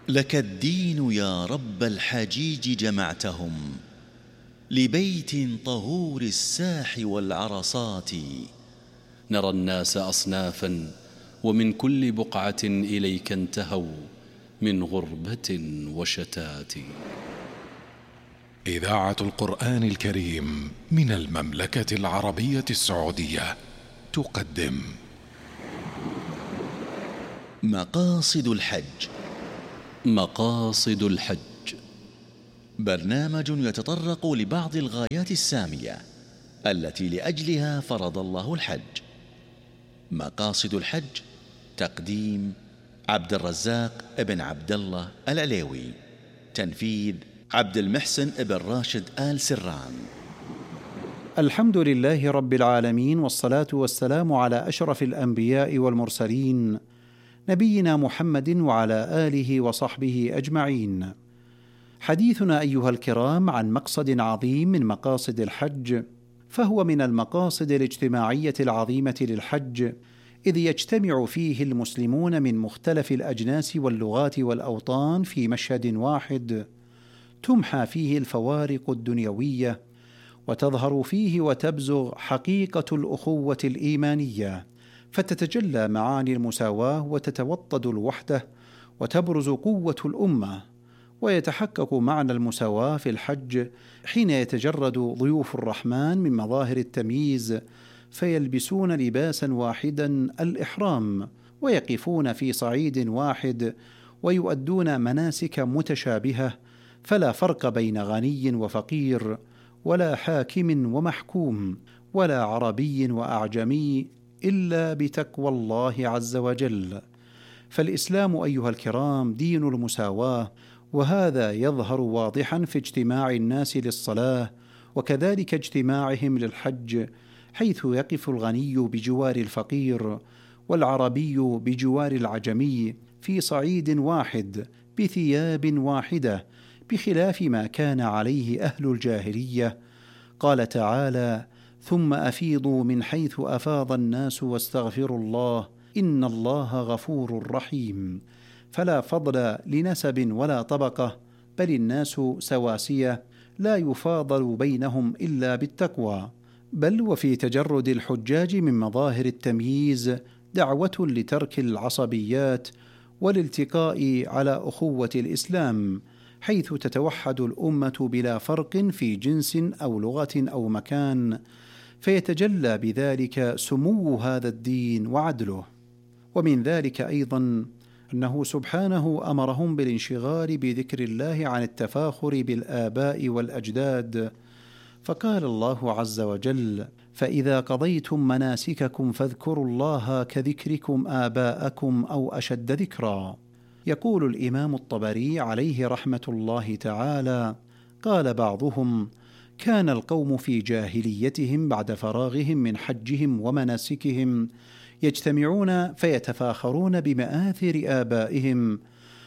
لك الدين يا رب الحجيج جمعتهم لبيت طهور الساح والعرصات. نرى الناس أصنافا ومن كل بقعة إليك انتهوا من غربة وشتات. إذاعة القرآن الكريم من المملكة العربية السعودية تقدم مقاصد الحج. مقاصد الحج برنامج يتطرق لبعض الغايات السامية التي لأجلها فرض الله الحج. مقاصد الحج تقديم عبد الرزاق ابن عبد الله العليوي، تنفيذ عبد المحسن ابن راشد آل سران. الحمد لله رب العالمين، والصلاة والسلام على أشرف الأنبياء والمرسلين نبينا محمد وعلى آله وصحبه أجمعين. حديثنا أيها الكرام عن مقصد عظيم من مقاصد الحج، فهو من المقاصد الاجتماعية العظيمة للحج، إذ يجتمع فيه المسلمون من مختلف الأجناس واللغات والأوطان في مشهد واحد، تمحى فيه الفوارق الدنيوية، وتظهر فيه وتبزغ حقيقة الأخوة الإيمانية، فتتجلى معاني المساواة وتتوطد الوحدة وتبرز قوة الأمة. ويتحقق معنى المساواة في الحج حين يتجرد ضيوف الرحمن من مظاهر التمييز، فيلبسون لباسا واحدا الإحرام، ويقفون في صعيد واحد، ويؤدون مناسك متشابهة، فلا فرق بين غني وفقير، ولا حاكم ومحكوم، ولا عربي وأعجمي، إلا بتقوى الله عز وجل. فالإسلام أيها الكرام دين المساواة، وهذا يظهر واضحا في اجتماع الناس للصلاة، وكذلك اجتماعهم للحج، حيث يقف الغني بجوار الفقير، والعربي بجوار العجمي في صعيد واحد بثياب واحدة، بخلاف ما كان عليه أهل الجاهلية. قال تعالى: ثم أفيضوا من حيث أفاض الناس واستغفروا الله إن الله غفور رحيم. فلا فضل لنسب ولا طبقة، بل الناس سواسية، لا يفاضل بينهم إلا بالتقوى. بل وفي تجرد الحجاج من مظاهر التمييز دعوة لترك العصبيات والالتقاء على أخوة الإسلام، حيث تتوحد الأمة بلا فرق في جنس أو لغة أو مكان، فيتجلى بذلك سمو هذا الدين وعدله. ومن ذلك أيضا أنه سبحانه أمرهم بالانشغال بذكر الله عن التفاخر بالآباء والأجداد، فقال الله عز وجل: فإذا قضيتم مناسككم فاذكروا الله كذكركم آباءكم أو أشد ذكرا. يقول الإمام الطبري عليه رحمة الله تعالى: قال بعضهم: كان القوم في جاهليتهم بعد فراغهم من حجهم ومناسكهم يجتمعون فيتفاخرون بمآثر آبائهم،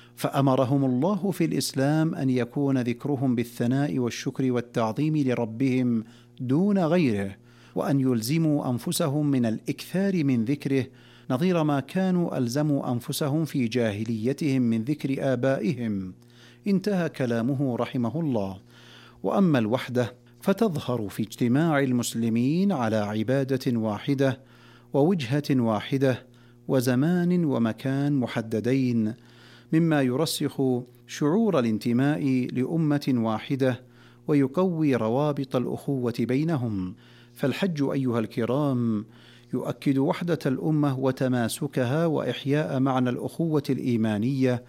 فأمرهم الله في الإسلام أن يكون ذكرهم بالثناء والشكر والتعظيم لربهم دون غيره، وأن يلزموا أنفسهم من الإكثار من ذكره نظير ما كانوا ألزموا أنفسهم في جاهليتهم من ذكر آبائهم. انتهى كلامه رحمه الله. وأما الوحدة فتظهر في اجتماع المسلمين على عبادة واحدة ووجهة واحدة وزمان ومكان محددين، مما يرسخ شعور الانتماء لأمة واحدة ويقوي روابط الأخوة بينهم. فالحج أيها الكرام يؤكد وحدة الأمة وتماسكها وإحياء معنى الأخوة الإيمانية،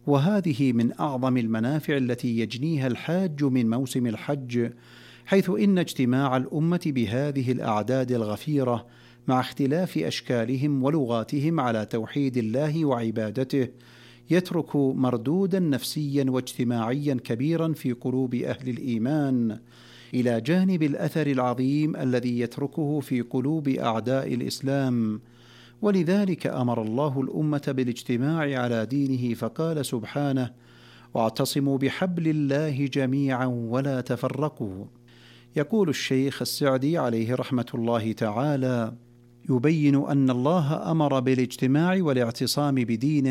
وهذه من أعظم المنافع التي يجنيها الحاج من موسم الحج، حيث إن اجتماع الأمة بهذه الأعداد الغفيرة مع اختلاف أشكالهم ولغاتهم على توحيد الله وعبادته يترك مردودا نفسيا واجتماعيا كبيرا في قلوب أهل الإيمان، إلى جانب الأثر العظيم الذي يتركه في قلوب أعداء الإسلام. ولذلك أمر الله الأمة بالاجتماع على دينه، فقال سبحانه: واعتصموا بحبل الله جميعا ولا تفرقوا. يقول الشيخ السعدي عليه رحمة الله تعالى: يبين أن الله أمر بالاجتماع والاعتصام بدينه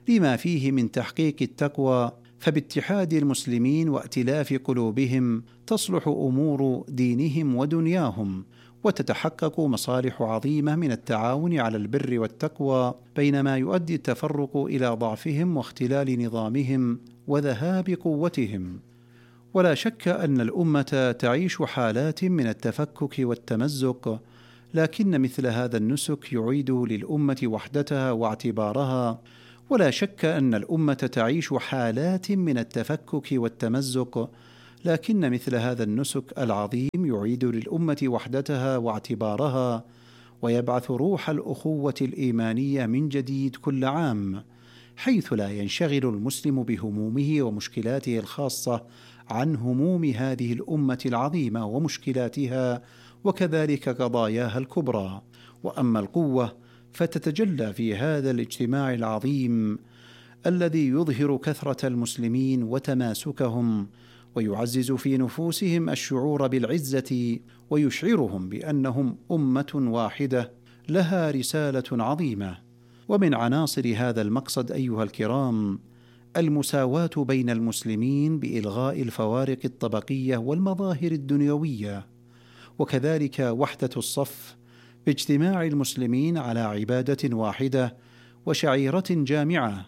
لما فيه من تحقيق التقوى، فباتحاد المسلمين وائتلاف قلوبهم تصلح أمور دينهم ودنياهم، وتتحقق مصالح عظيمة من التعاون على البر والتقوى، بينما يؤدي التفرق إلى ضعفهم واختلال نظامهم وذهاب قوتهم. ولا شك أن الأمة تعيش حالات من التفكك والتمزق، لكن مثل هذا النسك يعيد للأمة وحدتها واعتبارها. ولا شك أن الأمة تعيش حالات من التفكك والتمزق، لكن مثل هذا النسك العظيم يعيد للأمة وحدتها واعتبارها، ويبعث روح الأخوة الإيمانية من جديد كل عام، حيث لا ينشغل المسلم بهمومه ومشكلاته الخاصة عن هموم هذه الأمة العظيمة ومشكلاتها، وكذلك قضاياها الكبرى. وأما القوة فتتجلى في هذا الاجتماع العظيم الذي يظهر كثرة المسلمين وتماسكهم، ويعزز في نفوسهم الشعور بالعزة، ويشعرهم بأنهم أمة واحدة لها رسالة عظيمة. ومن عناصر هذا المقصد أيها الكرام المساواة بين المسلمين بإلغاء الفوارق الطبقية والمظاهر الدنيوية، وكذلك وحدة الصف باجتماع المسلمين على عبادة واحدة وشعيرة جامعة،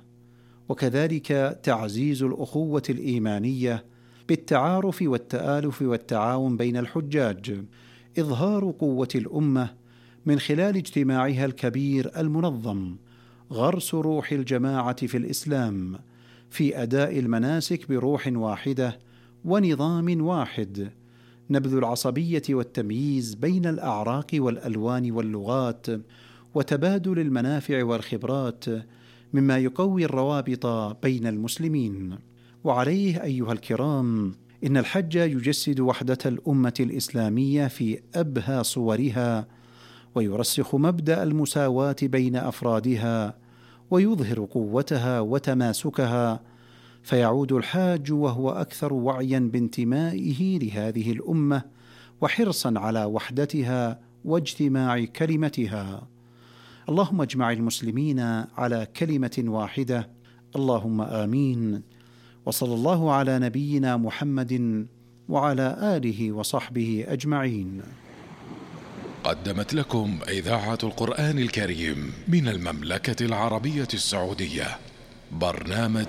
وكذلك تعزيز الأخوة الإيمانية بالتعارف والتآلف والتعاون بين الحجاج، إظهار قوة الأمة من خلال اجتماعها الكبير المنظم، غرس روح الجماعة في الإسلام في أداء المناسك بروح واحدة ونظام واحد، نبذ العصبية والتمييز بين الأعراق والألوان واللغات، وتبادل المنافع والخبرات مما يقوي الروابط بين المسلمين. وعليه أيها الكرام إن الحج يجسد وحدة الأمة الإسلامية في أبهى صورها، ويرسخ مبدأ المساواة بين أفرادها، ويظهر قوتها وتماسكها، فيعود الحاج وهو أكثر وعيا بانتمائه لهذه الأمة وحرصا على وحدتها واجتماع كلمتها. اللهم اجمع المسلمين على كلمة واحدة، اللهم آمين. وصلى الله على نبينا محمد وعلى آله وصحبه أجمعين. قدمت لكم إذاعة القرآن الكريم من المملكة العربية السعودية برنامج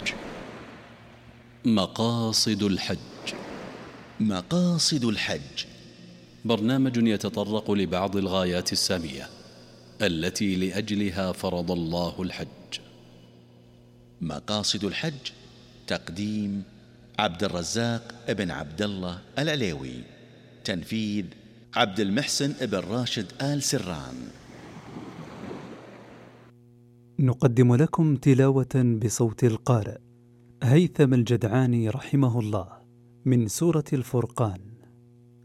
مقاصد الحج. مقاصد الحج برنامج يتطرق لبعض الغايات السامية التي لأجلها فرض الله الحج. مقاصد الحج تقديم عبد الرزاق ابن عبد الله العليوي، تنفيذ عبد المحسن ابن راشد آل سران. نقدم لكم تلاوة بصوت القارئ هيثم الجدعاني رحمه الله من سورة الفرقان.